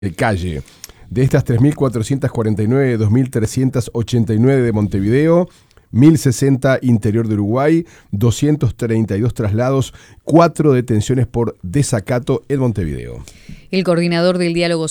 de calle. De estas 3.449, 2.389 de Montevideo, 1.060 interior de Uruguay, 232 traslados, 4 detenciones por desacato en Montevideo. El coordinador del diálogo